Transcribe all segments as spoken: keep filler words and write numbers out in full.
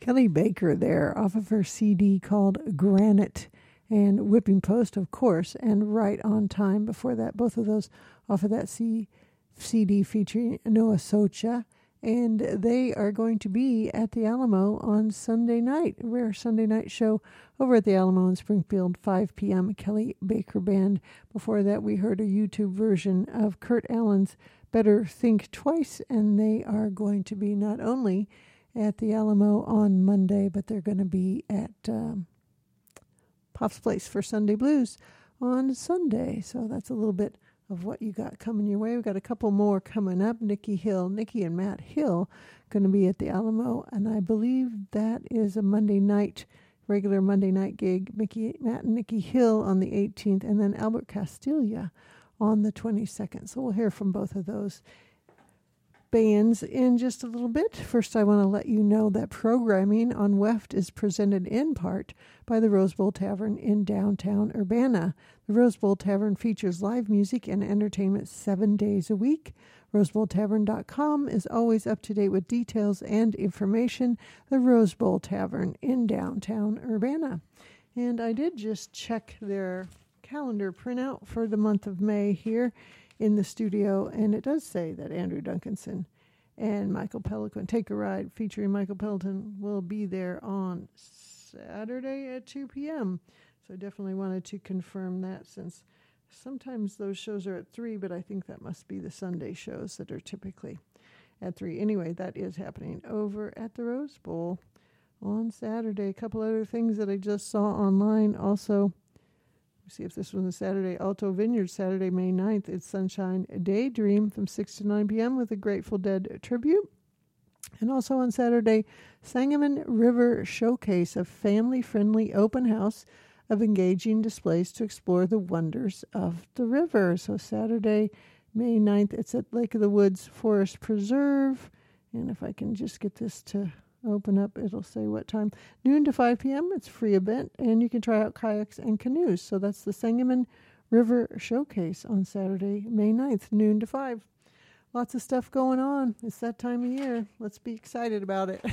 Kelly Baker there off of her C D called Granite, and Whipping Post, of course, and Right on Time before that. Both of those off of that C- CD featuring Noah Socha. And they are going to be at the Alamo on Sunday night, a rare Sunday night show over at the Alamo in Springfield, five p.m. Kelly Baker Band. Before that, we heard a YouTube version of Kurt Allen's Better Think Twice, and they are going to be not only at the Alamo on Monday, but they're going to be at um, Pop's Place for Sunday Blues on Sunday. So that's a little bit of what you got coming your way. We've got a couple more coming up. Nikki Hill, Nikki and Matt Hill going to be at the Alamo, and I believe that is a Monday night, regular Monday night gig. Mickey, Matt and Nikki Hill on the eighteenth, and then Albert Castilla on the twenty-second. So we'll hear from both of those bands in just a little bit. First, I want to let you know that programming on W E F T is presented in part by the Rose Bowl Tavern in downtown Urbana. The Rose Bowl Tavern features live music and entertainment seven days a week. rose bowl tavern dot com is always up to date with details and information. The Rose Bowl Tavern in downtown Urbana. And I did just check their calendar printout for the month of May here in the studio, and it does say that Andrew Duncanson and Michael Pelican, Take a Ride, featuring Michael Pelton, will be there on Saturday at two p.m. So I definitely wanted to confirm that, since sometimes those shows are at three, but I think that must be the Sunday shows that are typically at three. Anyway, that is happening over at the Rose Bowl on Saturday. A couple other things that I just saw online also. See if this was a Saturday. Alto Vineyard, Saturday, May ninth. It's Sunshine Daydream from six to nine p.m. with a Grateful Dead tribute. And also on Saturday, Sangamon River Showcase, a family-friendly open house of engaging displays to explore the wonders of the river. So Saturday, May ninth, it's at Lake of the Woods Forest Preserve. And if I can just get this to open up, it'll say what time. Noon to five p.m. It's a free event, and you can try out kayaks and canoes. So that's the Sangamon River Showcase on Saturday, May ninth, noon to five. Lots of stuff going on. It's that time of year. Let's be excited about it.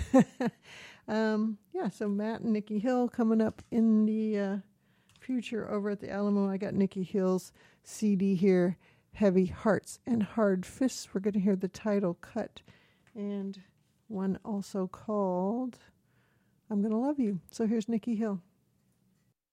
um, yeah, so Matt and Nikki Hill coming up in the uh, future over at the Alamo. I got Nikki Hill's C D here, Heavy Hearts and Hard Fists. We're going to hear the title cut, and one also called I'm Gonna Love You. So here's Nikki Hill.